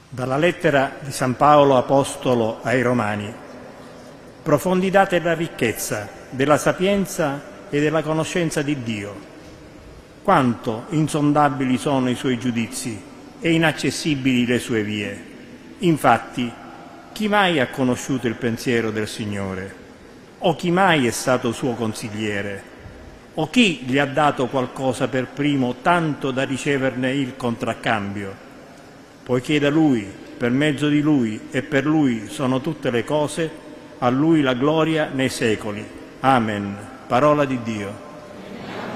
Dalla lettera di San Paolo Apostolo ai Romani. Profondità della ricchezza, della sapienza e della conoscenza di Dio. Quanto insondabili sono i suoi giudizi e inaccessibili le sue vie. Infatti, chi mai ha conosciuto il pensiero del Signore? O chi mai è stato suo consigliere? O chi gli ha dato qualcosa per primo tanto da riceverne il contraccambio? Poiché da Lui, per mezzo di Lui e per Lui sono tutte le cose, a Lui la gloria nei secoli. Amen. Parola di Dio.